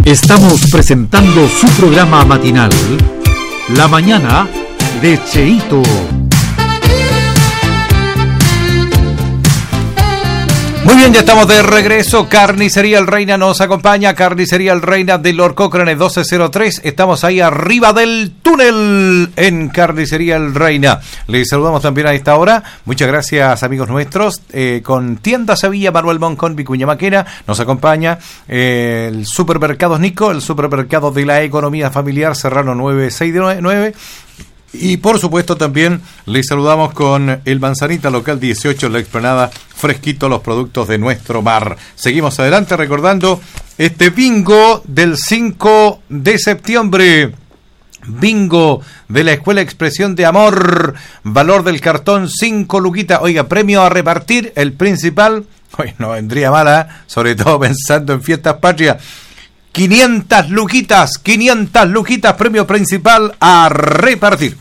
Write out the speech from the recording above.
Estamos presentando su programa matinal, La Mañana de Cheito. Muy bien, ya estamos de regreso. Carnicería El Reina nos acompaña. Carnicería El Reina de Lord Cochrane 1203. Estamos ahí arriba del túnel en Carnicería El Reina. Les saludamos también a esta hora. Muchas gracias, amigos nuestros. Con Tienda Sevilla, Manuel Moncón, Vicuña Maquena. Nos acompaña el Supermercados Nico, el supermercado de la economía familiar, Serrano 969. Y por supuesto también les saludamos con el Manzanita Local 18 en la explanada, fresquito los productos de nuestro mar. Seguimos adelante recordando este bingo del 5 de septiembre. Bingo de la Escuela Expresión de Amor, valor del cartón 5 luquitas. Oiga, premio a repartir, el principal, hoy no vendría mala, sobre todo pensando en fiestas patrias. 500 luquitas, premio principal a repartir.